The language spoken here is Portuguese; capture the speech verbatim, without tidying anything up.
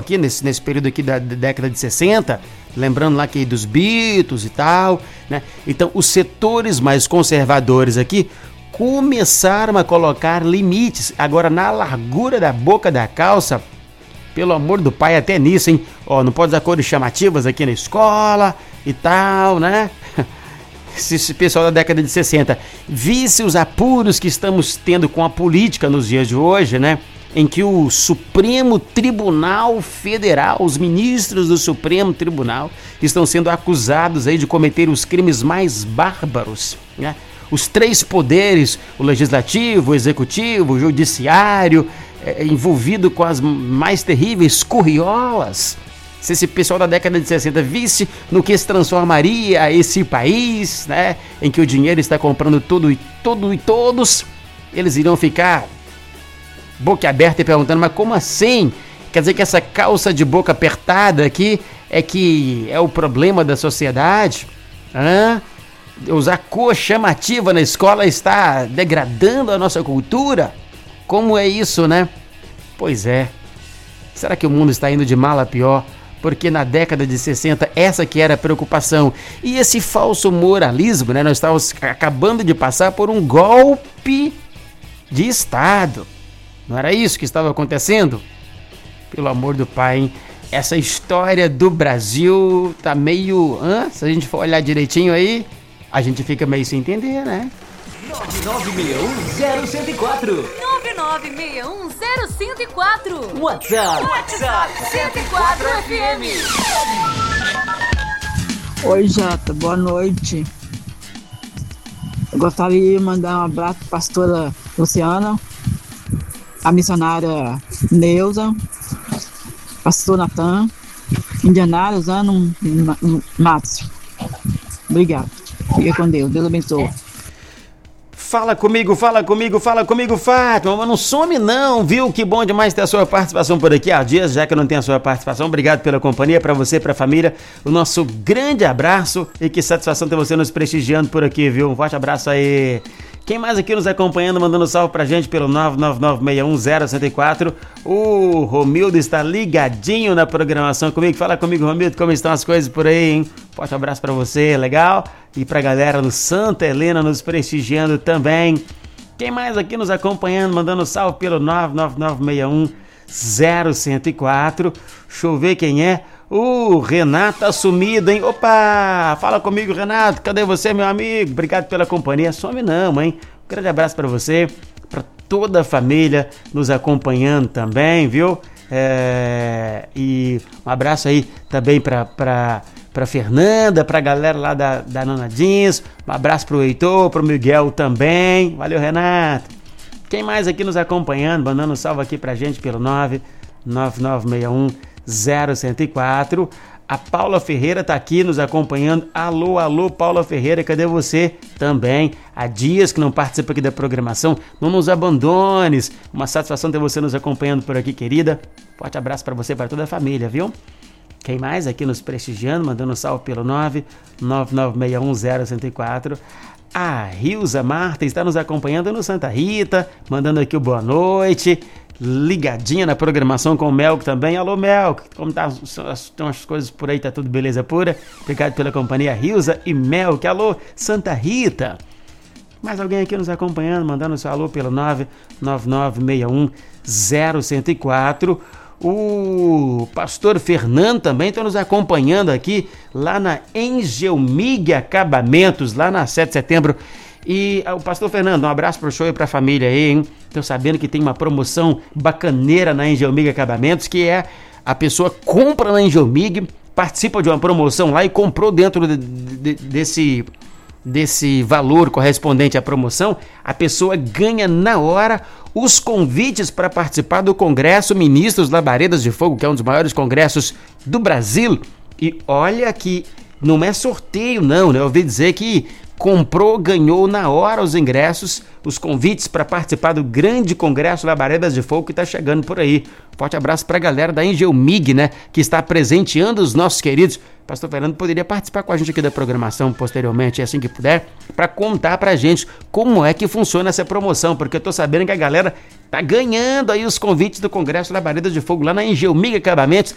aqui nesse, nesse período aqui da, da década de sessenta, lembrando lá que dos Beatles e tal, né? Então os setores mais conservadores aqui começaram a colocar limites, agora na largura da boca da calça, pelo amor do pai, até nisso, hein? Ó, não pode usar cores chamativas aqui na escola e tal, né? Esse pessoal da década de sessenta, visse os apuros que estamos tendo com a política nos dias de hoje, né? Em que o Supremo Tribunal Federal, os ministros do Supremo Tribunal estão sendo acusados aí de cometer os crimes mais bárbaros, né? Os três poderes, o legislativo, o executivo, o judiciário, é, envolvido com as mais terríveis curriolas. Se esse pessoal da década de sessenta visse no que se transformaria esse país, né, em que o dinheiro está comprando tudo e tudo e todos, eles iriam ficar boca aberta e perguntando, mas como assim? Quer dizer que essa calça de boca apertada aqui é que é o problema da sociedade? Hã? Usar cor chamativa na escola está degradando a nossa cultura? Como é isso, né? Pois é. Será que o mundo está indo de mal a pior? Porque na década de sessenta essa que era a preocupação. E esse falso moralismo, né? Nós estávamos acabando de passar por um golpe de Estado. Não era isso que estava acontecendo? Pelo amor do pai, hein? Essa história do Brasil tá meio... Hã? Se a gente for olhar direitinho aí, a gente fica meio sem entender, né? nove nove seis um zero zero quatro nove nove seis um zero zero quatro WhatsApp WhatsApp cento e quatro F M. Oi, Jota, boa noite. Eu gostaria de mandar um abraço para a pastora Luciana, a missionária Neuza, pastor Natan, Indianário, Zano Matos. Obrigado. Fica com Deus. Deus abençoe. Fala comigo, fala comigo, fala comigo, Fátima, mas não some não, viu? Que bom demais ter a sua participação por aqui há dias, já que eu não tenho a sua participação. Obrigado pela companhia, para você, para a família, o nosso grande abraço e que satisfação ter você nos prestigiando por aqui, viu? Um forte abraço aí. Quem mais aqui nos acompanhando, mandando salve pra gente pelo nove nove nove seis um zero zero quatro. O Romildo está ligadinho na programação comigo. Fala comigo, Romildo, como estão as coisas por aí, hein? Forte abraço pra você, legal? E pra galera do Santa Helena nos prestigiando também. Quem mais aqui nos acompanhando, mandando salve pelo nove nove nove seis um zero zero quatro. Deixa eu ver quem é. O Renato tá sumido, hein? Opa! Fala comigo, Renato. Cadê você, meu amigo? Obrigado pela companhia. Some não, hein? Um grande abraço pra você, pra toda a família nos acompanhando também, viu? É... E um abraço aí também pra, pra, pra Fernanda, pra galera lá da, da Nanadins. Um abraço pro Heitor, pro Miguel também. Valeu, Renato. Quem mais aqui nos acompanhando, mandando um salve aqui pra gente pelo nove nove nove seis um zero zero quatro. A Paula Ferreira tá aqui nos acompanhando. Alô, alô, Paula Ferreira, cadê você? Também, há dias que não participa aqui da programação, não nos abandones. Uma satisfação ter você nos acompanhando por aqui, querida. Forte abraço para você e para toda a família, viu? Quem mais aqui nos prestigiando, mandando um salve pelo nove nove nove seis um zero zero quatro. A Rilza Marta está nos acompanhando no Santa Rita, mandando aqui o boa noite. Ligadinha na programação com o Melco também. Alô, Melco, como tá, estão as coisas por aí? Tá tudo beleza pura? Obrigado pela companhia, Rilza e Melco. Alô, Santa Rita. Mais alguém aqui nos acompanhando, mandando seu alô pelo nove nove nove seis um zero zero quatro. O pastor Fernando também está nos acompanhando aqui lá na Engelmig Acabamentos, lá na sete de setembro. E o pastor Fernando, um abraço pro show e pra família aí, hein? Tô sabendo que tem uma promoção bacaneira na Engelmig Acabamentos, que é a pessoa compra na Engelmig, participa de uma promoção lá e comprou dentro de, de, desse, desse valor correspondente à promoção, a pessoa ganha na hora os convites para participar do Congresso Ministros Labaredas de Fogo, que é um dos maiores congressos do Brasil. E olha que não é sorteio não, né? Eu ouvi dizer que comprou, ganhou na hora os ingressos, os convites para participar do grande Congresso Labaredas de Fogo que está chegando por aí. Forte abraço para a galera da Engelmig, né, que está presenteando os nossos queridos. Pastor Fernando poderia participar com a gente aqui da programação posteriormente, assim que puder, para contar para a gente como é que funciona essa promoção, porque eu tô sabendo que a galera tá ganhando aí os convites do Congresso Labaredas de Fogo lá na Engelmig Acabamentos,